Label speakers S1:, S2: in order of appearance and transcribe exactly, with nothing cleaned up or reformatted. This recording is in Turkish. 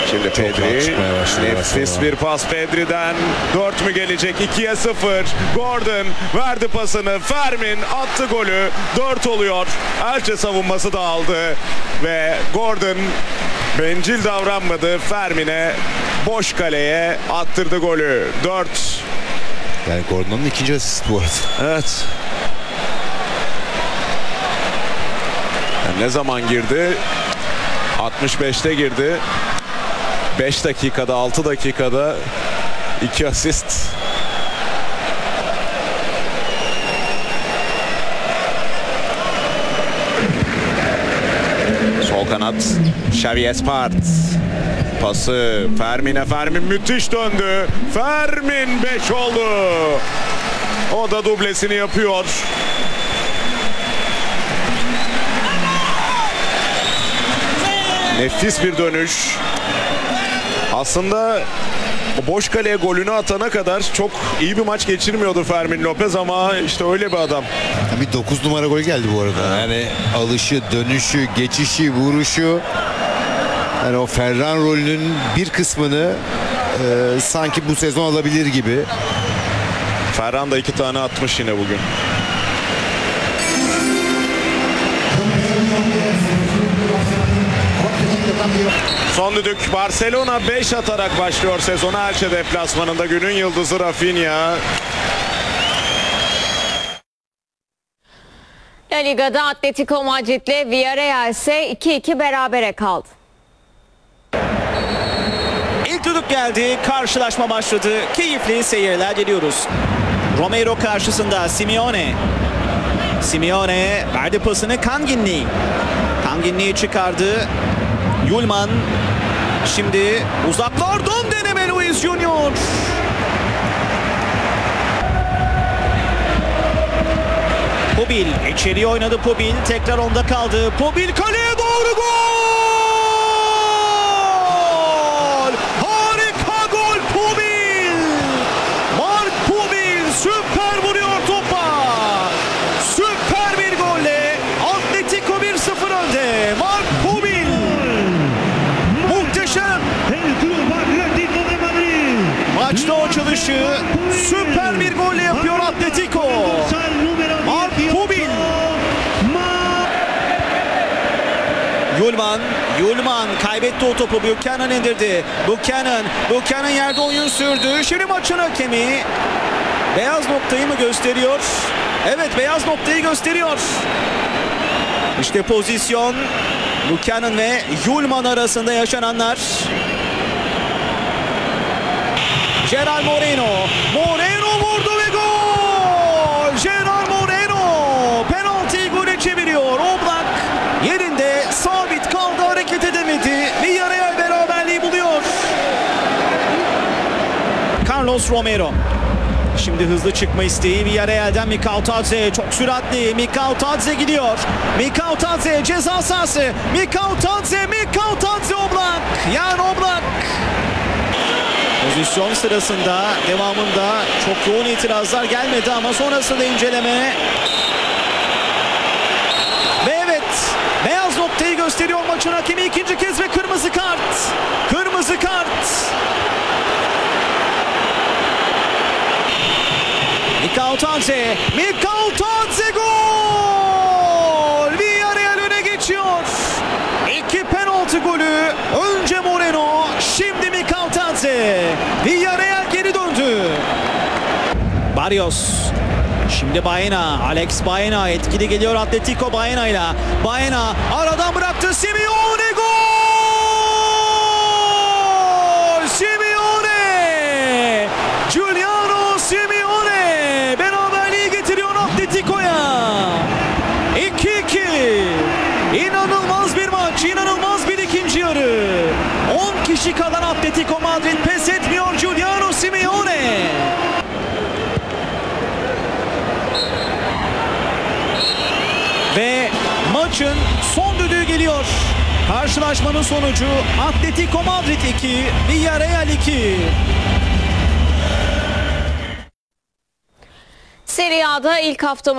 S1: Şimdi Pedri, nefis bir pas Pedri'den. dört mü gelecek? ikiye sıfır. Gordon verdi pasını. Fermin attı golü. dört oluyor. Elche savunması da aldı. Ve Gordon bencil davranmadı. Fermin'e boş kaleye attırdı golü. dört.
S2: Yani Gordon'un ikinci asist bu arada.
S1: Evet. Yani ne zaman girdi? altmış beşte girdi. beş dakikada, altı dakikada iki asist. Sol kanat Xavi Espart. Pası Fermin'e, Fermin müthiş döndü. Fermin beş oldu. O da dublesini yapıyor. Nefis bir dönüş. Aslında o boş kaleye golünü atana kadar çok iyi bir maç geçirmiyordu Fermin Lopez ama işte öyle bir adam.
S2: Bir dokuz numara gol geldi bu arada. Yani alışı, dönüşü, geçişi, vuruşu. Yani o Ferran rolünün bir kısmını e, sanki bu sezon alabilir gibi.
S1: Ferran da iki tane atmış yine bugün. Son düdük. Barcelona beş atarak başlıyor sezona. Elche deplasmanında günün yıldızı Rafinha.
S3: La Liga'da Atletico Madrid'le Villarreal ise iki iki berabere kaldı.
S4: İlk düdük geldi. Karşılaşma başladı. Keyifli seyirler geliyoruz. Romero karşısında Simeone. Simeone verdi pasını Kanginli. Kanginli'yi çıkardı. Yulman. Şimdi uzaklardan deneme Luis Junior. Pobil içeriye oynadı Pobil. Tekrar onda kaldı. Pobil kaleye doğru gol! Harika gol Pobil! Mark Pobil süper vuruyor topa. Süper bir golle Atletico bir sıfır önde. Mark Pobil. Muhteşem. Maçta açılışı süper bir golle yapıyor Atletico. Mark Pobil. Yulman, Yulman kaybetti o topu. Buchanan indirdi. Buchanan, Buchanan yerde oyun sürdü. Şimdi maçın hakemi beyaz noktayı mı gösteriyor? Evet, beyaz noktayı gösteriyor. İşte pozisyon Buchanan ve Yulman arasında yaşananlar. Gerard Moreno. Moreno vurdu ve gol! Gerard Moreno penaltıyı gole çeviriyor. Oblak yerinde sabit kaldı, hareket edemedi. Villarreal beraberliği buluyor. Carlos Romero. Şimdi hızlı çıkma isteği Villarreal'den Mikal Tadze. Çok süratli. Mikal Tadze gidiyor. Mikal Tadze ceza sahası. Mikal Tadze, Mikal Tadze Oblak. Yan Oblak. Pozisyon sırasında devamında çok yoğun itirazlar gelmedi ama sonrasında inceleme. Ve evet, beyaz noktayı gösteriyor maçın hakemi ikinci kez ve kırmızı kart. Kırmızı kart. Mikal Tadze, Mikal Tadze gol! Villarreal öne geçiyor. İki penaltı golü. Önce Moreno, şimdi Mikal Tadze. Villarreal geri döndü. Barrios. Şimdi Baena, Alex Baena etkili geliyor Atletico Baena ile. Baena aradan bıraktı. Simeone gol! Simeone! Giuliano Simeone beraberliği getiriyor Atletico'ya. iki iki. İnanılmaz bir maç, inanılmaz bir ikinci yarı. on kişi kalan Atletico Madrid pes etmiyor. Giuliano Simeone. Ve maçın son düdüğü geliyor. Karşılaşmanın sonucu Atletico Madrid iki, Villarreal iki.
S3: Serie A'da ilk hafta